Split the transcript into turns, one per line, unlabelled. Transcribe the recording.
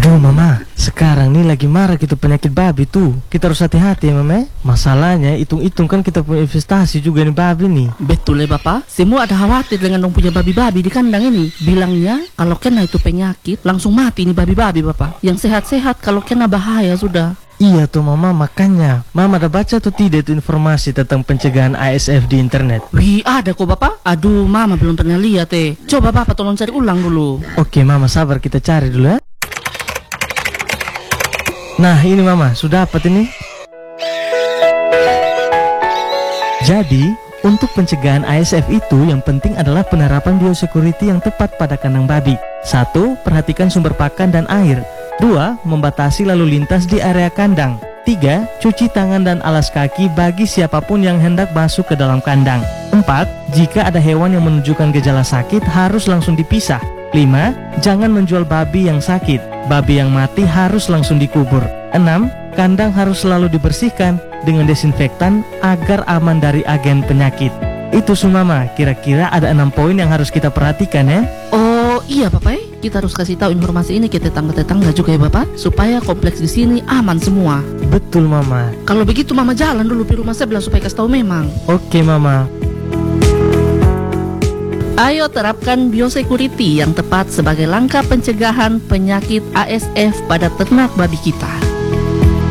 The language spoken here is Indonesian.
Aduh mama, sekarang nih lagi marak itu penyakit babi tuh. Kita harus hati-hati ya mama. Masalahnya hitung-hitung kan kita punya investasi juga nih babi nih.
Betul ya Bapak, semua ada khawatir dengan dong punya babi-babi di kandang ini. Bilangnya kalau kena itu penyakit langsung mati nih babi-babi Bapak. Yang sehat-sehat kalau kena bahaya sudah.
Iya tuh mama, makanya mama ada baca tuh tidak itu informasi tentang pencegahan ASF di internet.
Wih, ada kok Bapak. Aduh, Mama belum pernah lihat Coba Bapak tolong cari ulang dulu.
Oke mama, sabar, kita cari dulu ya. Nah ini mama, sudah dapat ini. Jadi untuk pencegahan ASF itu yang penting adalah penerapan biosecurity yang tepat pada kandang babi. 1. Perhatikan sumber pakan dan air. 2. Membatasi lalu lintas di area kandang. 3. Cuci tangan dan alas kaki bagi siapapun yang hendak masuk ke dalam kandang. 4. Jika ada hewan yang menunjukkan gejala sakit harus langsung dipisah. 5. Jangan menjual babi yang sakit. Babi yang mati harus langsung dikubur. 6. Kandang harus selalu dibersihkan dengan desinfektan agar aman dari agen penyakit. Itu Mama, kira-kira ada 6 poin yang harus kita perhatikan ya.
Oh iya Bapak, kita harus kasih tahu informasi ini ke tetangga-tetangga juga ya Bapak, supaya kompleks di sini aman semua.
Betul Mama.
Kalau begitu Mama jalan dulu di rumah sebelah supaya kasih tahu memang.
Oke Mama.
Ayo terapkan biosecurity yang tepat sebagai langkah pencegahan penyakit ASF pada ternak babi kita.